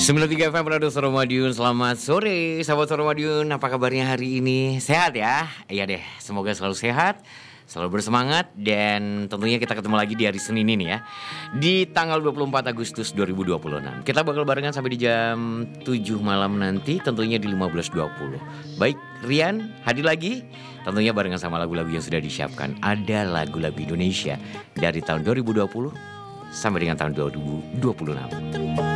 93 FM Radio Suara Madiun. Selamat sore sahabat Suara Madiun. Apa kabarnya hari ini? Sehat ya? Iya deh, semoga selalu sehat, selalu bersemangat. Dan tentunya kita ketemu lagi di hari Senin ini ya, di tanggal 24 Agustus 2026. Kita bakal barengan sampai di jam 7 malam nanti, tentunya di 15.20. Baik, Rian hadir lagi, tentunya barengan sama lagu-lagu yang sudah disiapkan. Ada lagu-lagu Indonesia dari tahun 2020 sampai dengan tahun 2026.